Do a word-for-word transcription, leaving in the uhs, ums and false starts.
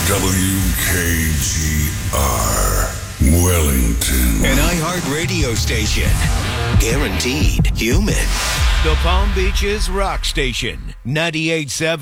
W K G R, Wellington. An iHeart radio station. Guaranteed human. The Palm Beaches Rock Station. ninety-eight point seven